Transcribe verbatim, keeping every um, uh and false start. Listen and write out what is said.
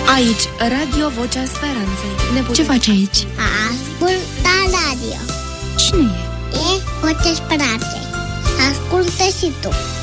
Aici, Radio Vocea Speranței. Ne Ce faci aici? Ascultă radio. Cine e? E Vocea Speranței. Ascultă și tu.